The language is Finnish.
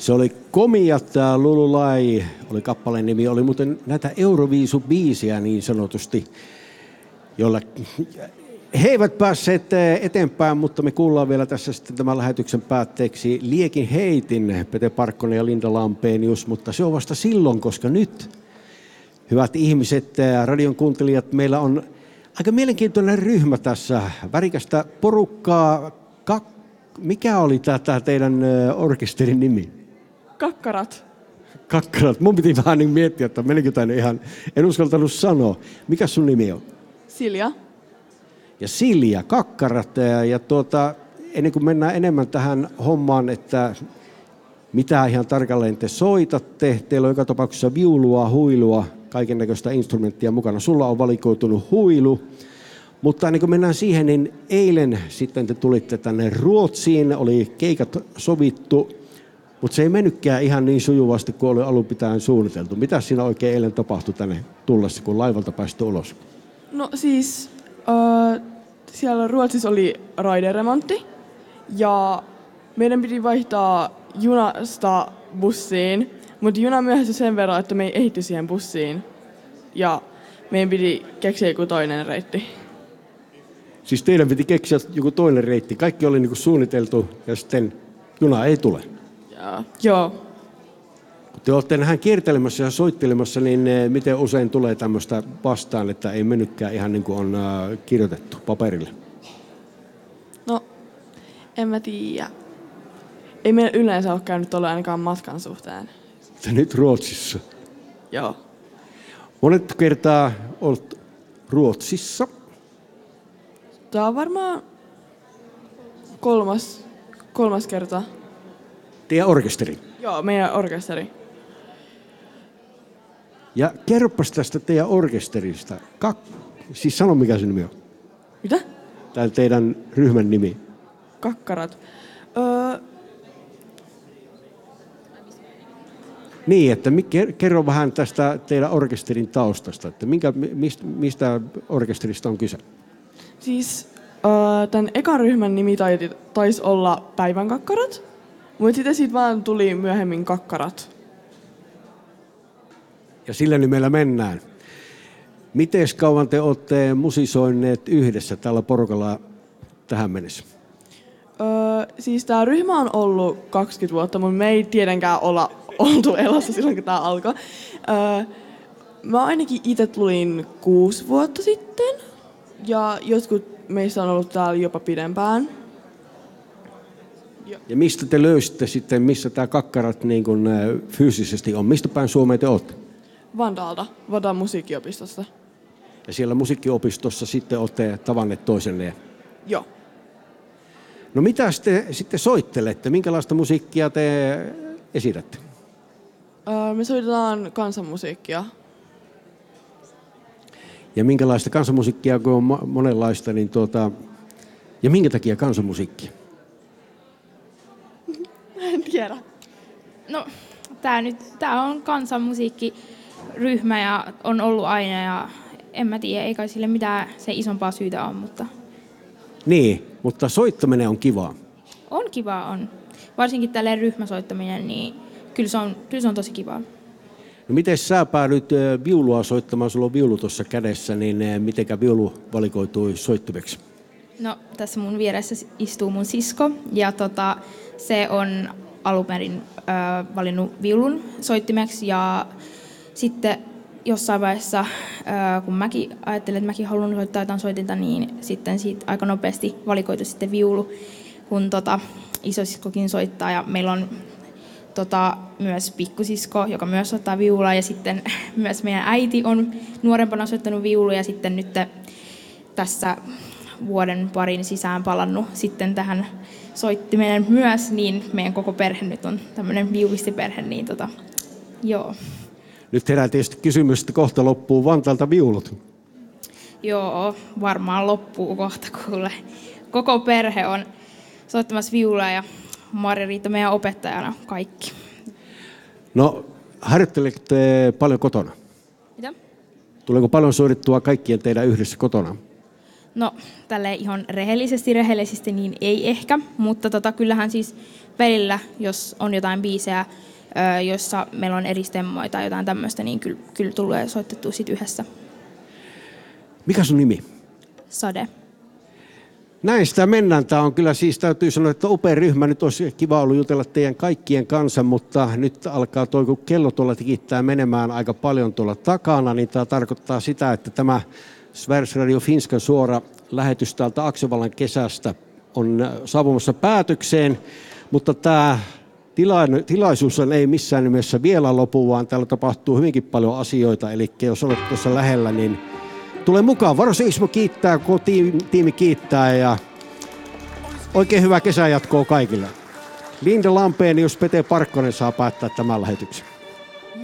Se oli Komiat, Lululai oli kappaleen nimi. Oli muuten näitä Euroviisu-biisiä niin sanotusti, joilla he eivät päässeet eteenpäin, mutta me kuullaan vielä tässä sitten tämän lähetyksen päätteeksi Liekin heitin, Pete Parkkonen ja Linda Lampenius, mutta se on vasta silloin, koska nyt, hyvät ihmiset, radion kuuntelijat, meillä on aika mielenkiintoinen ryhmä tässä, värikästä porukkaa. Mikä oli tämä teidän orkesterin nimi? Kakkarat. Kakkarat. Mun piti vähän niin miettiä, että menikö tänne ihan, en uskaltanut sanoa. Mikä sun nimi on? Silja. Ja Silja, Kakkarat. Ja ennen kuin mennään enemmän tähän hommaan, että mitä ihan tarkalleen te soitatte, teillä on joka tapauksessa viulua, huilua, kaikennäköistä instrumenttia mukana. Sulla on valikoitunut huilu. Mutta ennen kuin mennään siihen, niin eilen sitten te tulitte tänne Ruotsiin, oli keikat sovittu, mutta se ei mennytkään ihan niin sujuvasti kuin oli alun pitäen suunniteltu. Mitä siinä oikein eilen tapahtui tänne tullessa, kun laivalta päästyi ulos? No siis, siellä Ruotsissa oli raideremontti ja meidän piti vaihtaa junasta bussiin, mutta juna myöhästyi sen verran, että me ei ehditty siihen bussiin ja meidän piti keksiä joku toinen reitti. Siis teidän piti keksiä joku toinen reitti. Kaikki oli niinku suunniteltu ja sitten juna ei tule. Joo. Kun te olette nähdään kiertelemässä ja soittelemassa, niin miten usein tulee tämmöistä vastaan, että ei mennytkään ihan niin kuin on kirjoitettu paperille? No, en mä tiedä. Ei meillä yleensä ole käynyt olla ainakaan matkan suhteen. Mutta nyt Ruotsissa. Joo. Monet kertaa olet Ruotsissa? Tää on varmaan kolmas kerta. Teidän orkesteri? Joo, meidän orkesteri. Ja kerropas tästä teidän orkesterista. Siis sano mikä se nimi on. Mitä? Tää teidän ryhmän nimi. Kakkarat. Niin, että kerro vähän tästä teidän orkesterin taustasta. Että mistä orkesterista on kyse? Siis tämän ekan ryhmän nimi taisi olla Päivän kakkarat, mutta sitten siitä vaan tuli myöhemmin Kakkarat. Ja sillä nimellä mennään. Miten kauan te olette musisoineet yhdessä tällä porukalla tähän mennessä? Siis tämä ryhmä on ollut 20 vuotta, mutta me ei tietenkään olla oltu elossa silloin, kun tämä alkoi. Mä ainakin itse tulin 6 vuotta sitten ja jotkut meistä on ollut täällä jopa pidempään. Ja mistä te löysitte sitten, missä tämä Kakkarat niin kuin fyysisesti on? Mistä päin Suomeen te olette? Vandaalta, Vantaan musiikkiopistosta. Ja siellä musiikkiopistossa sitten olette tavanneet toisenne? Joo. No mitä te sitten soittelette? Minkälaista musiikkia te esitätte? Me soitetaan kansanmusiikkia. Ja minkälaista kansanmusiikkia, kun on monenlaista, niin ja minkä takia kansanmusiikkia? En tiedä. No, tää on kansanmusiikkiryhmä ja on ollut aina ja en mä tiedä, ei kai sille mitään se isompaa syytä on, mutta... Niin, mutta soittaminen on kivaa. On kivaa, on. Varsinkin tälleen ryhmäsoittaminen, niin kyllä se on tosi kivaa. No miten sä päädyit viulua soittamaan, sulla on viulu tuossa kädessä, niin mitenkä viulu valikoitui soittimeksi? No, tässä mun vieressä istuu mun sisko ja se on alun perin valinnut viulun soittimeksi ja sitten jossain vaiheessa, kun mäkin ajattelin, että mäkin haluan soittaa jotain soitinta, niin sitten siitä aika nopeasti valikoitu sitten viulu, kun isosiskokin soittaa ja meillä on myös pikkusisko, joka myös soittaa viulua ja sitten myös meidän äiti on nuorempana soittanut viulua ja sitten nyt tässä vuoden parin sisään palannut sitten tähän soittimeen myös, niin meidän koko perhe nyt on tämmöinen viulistiperhe, niin joo. Nyt herää tietysti kysymys, että kohta loppuu Vantaalta viulut. Joo, varmaan loppuu kohta, kuule. Koko perhe on soittamassa viulua ja Marja-Riitta meidän opettajana kaikki. No, harjoittelette paljon kotona? Mitä? Tuleeko paljon soitettua kaikkien teidän yhdessä kotona? No, tälleen ihan rehellisesti niin ei ehkä, mutta kyllähän siis välillä, jos on jotain biisejä, jossa meillä on eri stemmoja tai jotain tämmöistä, niin kyllä tulee soitettua sit yhdessä. Mikä sun nimi? Sade. Näin sitä mennään. Tämä on kyllä siis, täytyy sanoa, että upea ryhmä. Nyt olisi kiva ollut jutella teidän kaikkien kanssa, mutta nyt alkaa toi, kun kello tuolla tikittää menemään aika paljon tuolla takana, niin tämä tarkoittaa sitä, että tämä Sveriges Radio Finskan suora lähetys täältä Aksiovallan kesästä on saapumassa päätökseen, mutta tämä tilaisuus ei missään nimessä vielä lopu, vaan täällä tapahtuu hyvinkin paljon asioita, eli jos olet tuossa lähellä, niin tule mukaan. Varossa Ismo kiittää, koko tiimi kiittää ja oikein hyvää kesän jatkoa kaikille. Linda Lampeen, jos Pete Parkkonen saa päättää tämän lähetyksen.